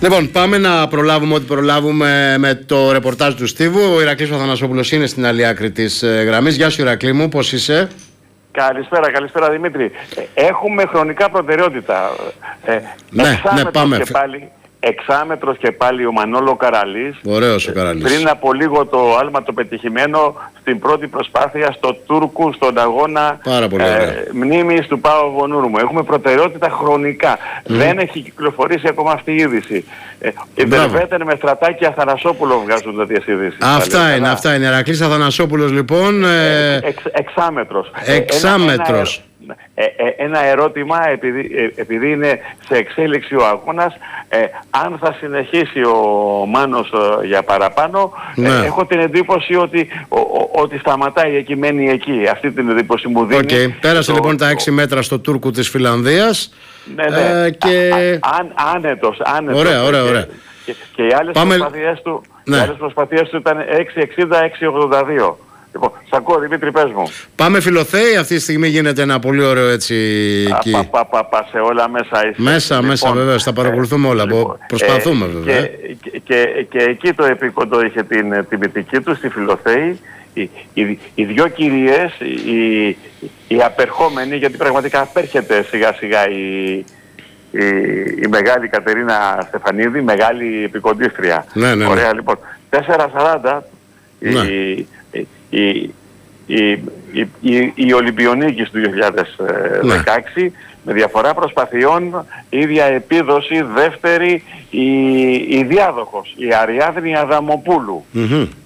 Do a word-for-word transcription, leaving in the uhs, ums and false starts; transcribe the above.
Λοιπόν, πάμε να προλάβουμε ό,τι προλάβουμε με το ρεπορτάζ του Στίβου. Ο Ηρακλής Αθανασόπουλος είναι στην άλλη άκρη της γραμμής. Γεια σου, Ηρακλή μου, πώς είσαι? Καλησπέρα, καλησπέρα Δημήτρη. Έχουμε χρονικά προτεραιότητα. Ε, ναι, ναι, πάμε. Και πάλι, εξάμετρος και πάλι ο Μανόλο Καραλής. Ωραίος ο Καραλής. Πριν από λίγο το άλμα το πετυχημένο στην πρώτη προσπάθεια στο Τούρκου, στον αγώνα ε, μνήμης του Πάο Βονούρμου. Έχουμε προτεραιότητα χρονικά. Mm. Δεν έχει κυκλοφορήσει ακόμα αυτή η είδηση. Ε, οι Βερβέτερ με Στρατάκη Αθανασόπουλο βγάζουν τέτοιες ειδήσεις. Αυτά είναι, καλά. αυτά είναι. Ηρακλής Αθανασόπουλος λοιπόν. Ε, εξ, εξάμετρος. Εξάμετρος. Ένα, ένα, ένα ερώτημα, επειδή, επειδή είναι σε εξέλιξη ο αγώνας, ε, αν θα συνεχίσει ο Μάνος ε, για παραπάνω, ναι. ε, έχω την εντύπωση ότι, ο, ο, ότι σταματάει εκεί, μένει εκεί. Αυτή την εντύπωση μου δίνει. Okay. Πέρασε το, λοιπόν τα έξι μέτρα στο Τούρκου της Φιλανδίας. Ναι, ναι. Ε, και... Α, αν, άνετος, άνετος. Ωραία, ωραία, ωραία. Και, και οι άλλες Πάμε... προσπαθίες του, ναι. οι άλλες προσπαθίες του ήταν έξι εξήντα έξι ογδόντα δύο. Λοιπόν, σ' ακούω Δημήτρη, πες μου. Πάμε Φιλοθέη, αυτή τη στιγμή γίνεται ένα πολύ ωραίο έτσι εκεί. Πα, πα, πα, πα, σε όλα μέσα είσαι. Μέσα, λοιπόν, μέσα βεβαίως, τα παρακολουθούμε ε, όλα, λοιπόν, προσπαθούμε ε, βέβαια. Και, και, και, και εκεί το επίκοντο είχε την τιμητική του στη Φιλοθέη. Οι, οι, οι δυο κυρίες, οι, οι απερχόμενοι, γιατί πραγματικά απέρχεται σιγά σιγά η, η, η μεγάλη Κατερίνα Στεφανίδη, μεγάλη επικοντίστρια. Ναι, ναι, ωραία, ναι. λοιπόν, τέσσερα σαράντα ναι. η, η, η, η, η, η Ολυμπιονίκης του δύο χιλιάδες δεκαέξι, ναι. με διαφορά προσπαθειών, ίδια επίδοση, δεύτερη η, η διάδοχος, η Αριάδνη Αδαμοπούλου. Mm-hmm.